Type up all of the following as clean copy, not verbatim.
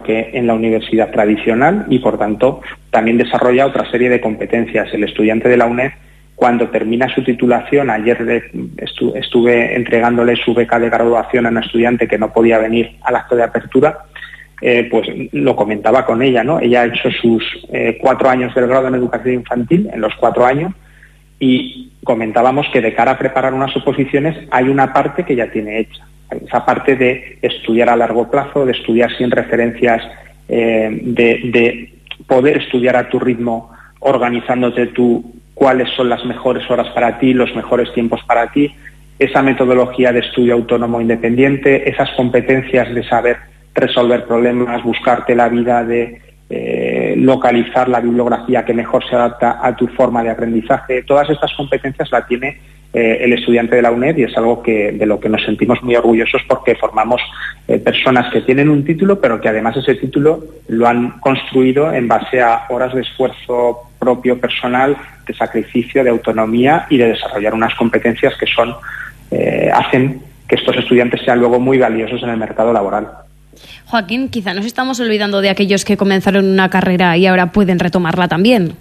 que en la universidad tradicional y, por tanto, también desarrolla otra serie de competencias. El estudiante de la UNED, cuando termina su titulación, ayer estuve entregándole su beca de graduación a una estudiante que no podía venir al acto de apertura, pues lo comentaba con ella, ¿no? Ella ha hecho sus 4 años del grado en educación infantil, en los 4 años, y comentábamos que de cara a preparar unas oposiciones hay una parte que ya tiene hecha. Esa parte de estudiar a largo plazo, de estudiar sin referencias, de poder estudiar a tu ritmo, organizándote tú cuáles son las mejores horas para ti, los mejores tiempos para ti, esa metodología de estudio autónomo independiente, esas competencias de saber resolver problemas, buscarte la vida, de localizar la bibliografía que mejor se adapta a tu forma de aprendizaje. Todas estas competencias las tiene el estudiante de la UNED y es algo de lo que nos sentimos muy orgullosos, porque formamos personas que tienen un título, pero que además ese título lo han construido en base a horas de esfuerzo propio, personal, de sacrificio, de autonomía y de desarrollar unas competencias que hacen que estos estudiantes sean luego muy valiosos en el mercado laboral. Joaquín, quizá nos estamos olvidando de aquellos que comenzaron una carrera y ahora pueden retomarla también.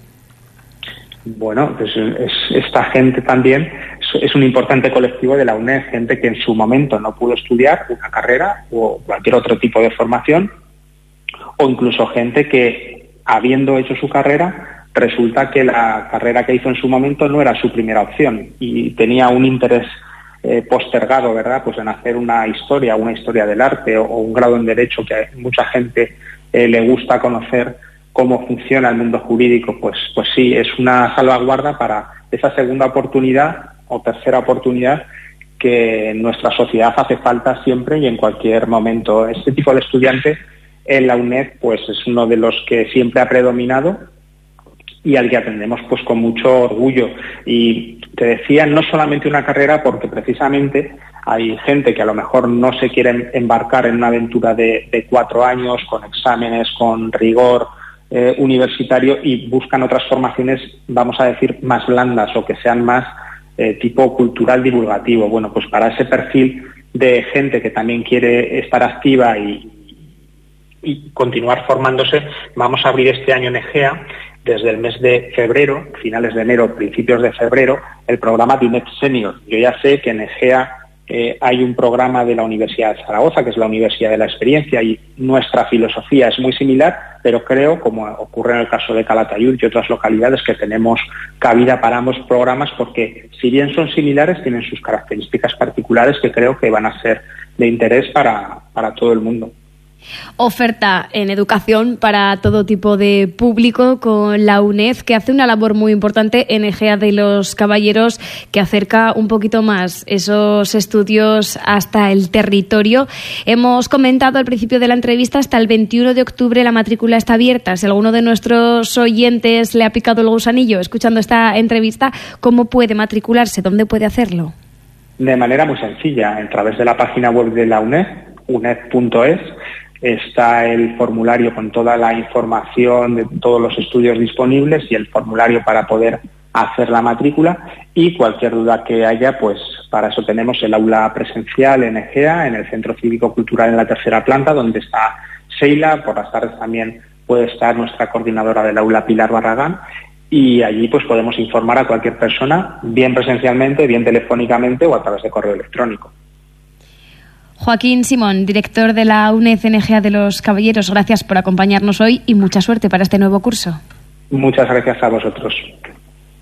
Bueno, pues esta gente también es un importante colectivo de la UNED, gente que en su momento no pudo estudiar una carrera o cualquier otro tipo de formación, o incluso gente que, habiendo hecho su carrera, resulta que la carrera que hizo en su momento no era su primera opción y tenía un interés postergado, ¿verdad? Pues en hacer una historia del arte o un grado en Derecho, que a mucha gente le gusta conocer cómo funciona el mundo jurídico. Pues sí, es una salvaguarda para esa segunda oportunidad o tercera oportunidad que en nuestra sociedad hace falta siempre y en cualquier momento. Este tipo de estudiante en la UNED pues es uno de los que siempre ha predominado y al que atendemos pues con mucho orgullo. Y te decía, no solamente una carrera, porque precisamente hay gente que a lo mejor no se quiere embarcar en una aventura de 4 años, con exámenes, con rigor universitario, y buscan otras formaciones, vamos a decir, más blandas o que sean más tipo cultural divulgativo. Bueno, pues para ese perfil de gente que también quiere estar activa y continuar formándose, vamos a abrir este año en EGEA, desde el mes de febrero, finales de enero, principios de febrero, el programa de UNED Senior. Yo ya sé que en EGEA hay un programa de la Universidad de Zaragoza, que es la Universidad de la Experiencia, y nuestra filosofía es muy similar, pero creo, como ocurre en el caso de Calatayud y otras localidades, que tenemos cabida para ambos programas, porque si bien son similares, tienen sus características particulares que creo que van a ser de interés para todo el mundo. Oferta en educación para todo tipo de público con la UNED, que hace una labor muy importante en EGEA de los Caballeros, que acerca un poquito más esos estudios hasta el territorio. Hemos comentado al principio de la entrevista, hasta el 21 de octubre la matrícula está abierta. Si alguno de nuestros oyentes le ha picado el gusanillo escuchando esta entrevista, ¿cómo puede matricularse? ¿Dónde puede hacerlo? De manera muy sencilla, a través de la página web de la UNED, uned.es, está el formulario con toda la información de todos los estudios disponibles y el formulario para poder hacer la matrícula, y cualquier duda que haya, pues para eso tenemos el aula presencial en EGEA, en el Centro Cívico Cultural en la tercera planta, donde está Sheila. Por las tardes también puede estar nuestra coordinadora del aula, Pilar Barragán, y allí pues podemos informar a cualquier persona, bien presencialmente, bien telefónicamente o a través de correo electrónico. Joaquín Simón, director de la UNED EGEA de los Caballeros, gracias por acompañarnos hoy y mucha suerte para este nuevo curso. Muchas gracias a vosotros.